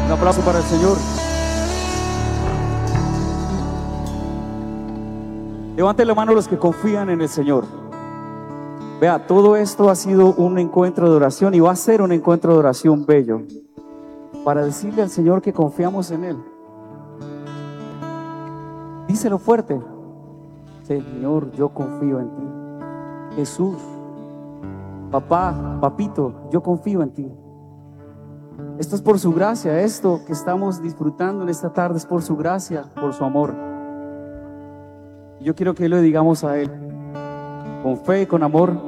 Un aplauso para el Señor. Levanten la mano los que confían en el Señor. Vea, todo esto ha sido un encuentro de oración y va a ser un encuentro de oración bello para decirle al Señor que confiamos en Él. Díselo fuerte: Señor, yo confío en ti. Jesús, papá, papito, yo confío en ti. Esto es por su gracia, esto que estamos disfrutando en esta tarde es por su gracia, por su amor. Yo quiero que le digamos a Él con fe y con amor: